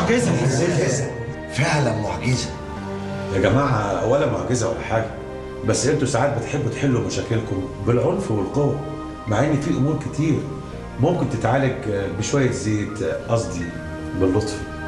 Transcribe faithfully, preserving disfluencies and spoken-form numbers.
معجزه. معجزه فعلا معجزه. يا جماعه ولا معجزه ولا حاجه، بس انتوا ساعات بتحبوا تحلوا مشاكلكم بالعنف والقوه، مع ان في امور كتير ممكن تتعالج بشويه زيت، قصدي باللطف.